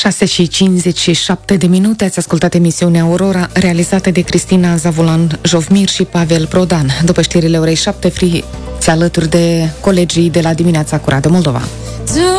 6:57 ați ascultat emisiunea Aurora, realizată de Cristina Zavulan Jovmir și Pavel Prodan. După știrile orei 7, fiți alături de colegii de la Dimineața cu Radio Moldova.